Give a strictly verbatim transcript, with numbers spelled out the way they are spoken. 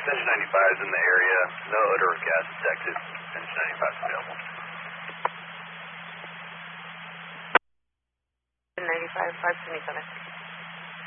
Engine ninety-five is in the area. No odor or gas detected. Engine ninety-five is available. ninety-five, five seventy-seven.